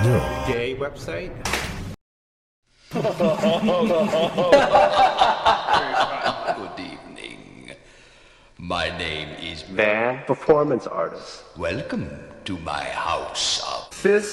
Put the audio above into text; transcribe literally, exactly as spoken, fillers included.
아니요. Gay website? Good evening. My name is Band performance artist. Welcome to my house of Fist